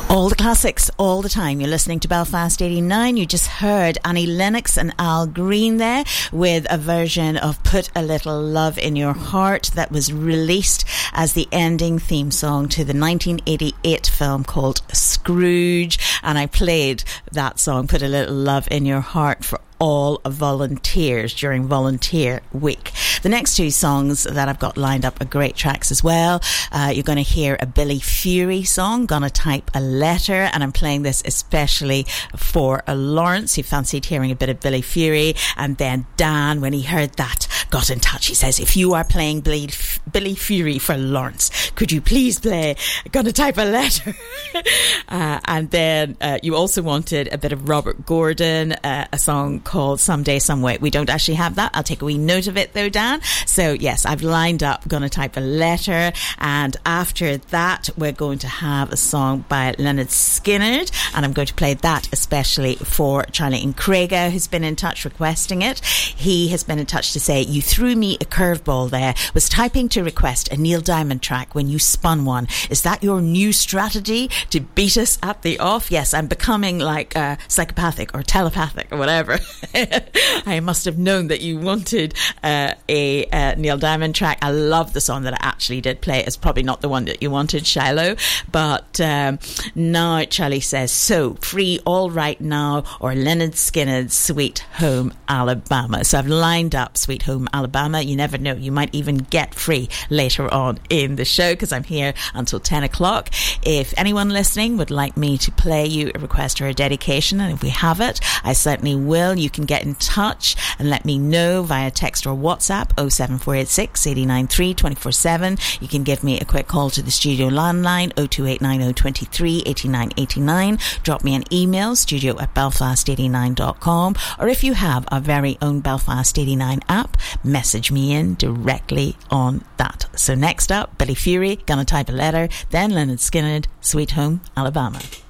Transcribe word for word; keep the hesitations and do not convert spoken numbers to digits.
All the classics, all the time. You're listening to Belfast eighty-nine. You just heard Annie Lennox and Al Green there with a version of Put a Little Love in Your Heart that was released as the ending theme song to the nineteen eighty-eight film called Scrooge. And I played that song, Put a Little Love in Your Heart, for all volunteers during Volunteer Week. The next two songs that I've got lined up are great tracks as well. Uh, you're going to hear a Billy Fury song, Gonna Type a Letter, and I'm playing this especially for uh, Lawrence, who fancied hearing a bit of Billy Fury. And then Dan, when he heard that, got in touch. He says, if you are playing Billy, Billy Fury for Lawrence, could you please play Gonna Type a Letter? uh, and then uh, you also wanted a bit of Robert Gordon, uh, a song called Someday Someway. We don't actually have that. I'll take a wee note of it though, Dan. So yes, I've lined up Gonna Type a Letter, and after that we're going to have a song by Leonard Skinner, and I'm going to play that especially for Charlie and Craiga, who's been in touch requesting it. He has been in touch to say, you threw me a curveball there. Was typing to request a Neil Diamond track when you spun one. Is that your new strategy to beat us at the off? Yes, I'm becoming like uh, psychopathic or telepathic or whatever. I must have known that you wanted uh, a uh, Neil Diamond track. I love the song that I actually did play. It's probably not the one that you wanted, Shiloh, but um, now Charlie says, so Free All Right Now or Leonard Skinner's Sweet Home Alabama. So I've lined up Sweet Home Alabama. You never know, you might even get Free later on in the show, because I'm here until ten o'clock. If anyone listening would like me to play you a request or a dedication, and if we have it, I certainly will. You can get in touch and let me know via text or WhatsApp oh seven four eight six, eight nine three, two four seven. You can give me a quick call to the studio landline oh two eight nine oh two three, eight nine eight nine. Drop me an email, studio at belfast eighty-nine dot com, or if you have our very own Belfast eighty-nine app, message me in directly on that. So next up, Billy Fury, Gonna Type a Letter, then Leonard Skinner, Sweet Home Alabama.